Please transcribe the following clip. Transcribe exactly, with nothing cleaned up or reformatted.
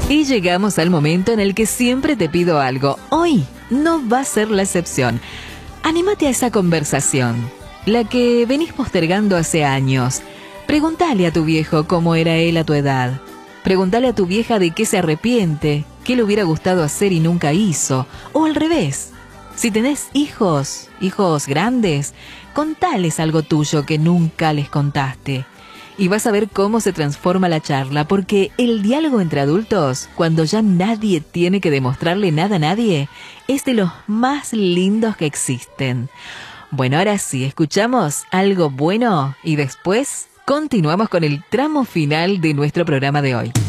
Y llegamos al momento en el que siempre te pido algo. Hoy no va a ser la excepción. Anímate a esa conversación, la que venís postergando hace años. Pregúntale a tu viejo cómo era él a tu edad. Pregúntale a tu vieja de qué se arrepiente, qué le hubiera gustado hacer y nunca hizo. O al revés, si tenés hijos, hijos grandes, contales algo tuyo que nunca les contaste. Y vas a ver cómo se transforma la charla, porque el diálogo entre adultos, cuando ya nadie tiene que demostrarle nada a nadie, es de los más lindos que existen. Bueno, ahora sí, escuchamos algo bueno y después continuamos con el tramo final de nuestro programa de hoy.